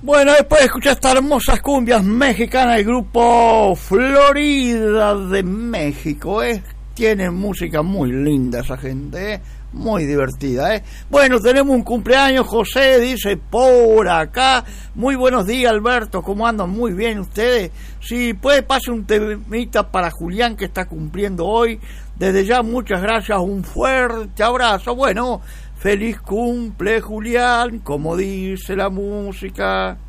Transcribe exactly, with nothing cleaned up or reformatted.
Bueno, después de escuchar estas hermosas cumbias mexicanas, el grupo Florida de México, ¿eh? Tienen música muy linda esa gente, ¿eh? Muy divertida, ¿eh? Bueno, tenemos un cumpleaños, José dice por acá. Muy buenos días, Alberto, ¿cómo andan? Muy bien ustedes. Si puede, pase un temita para Julián, que está cumpliendo hoy. Desde ya, muchas gracias, un fuerte abrazo. Bueno, feliz cumple, Julián, como dice la música.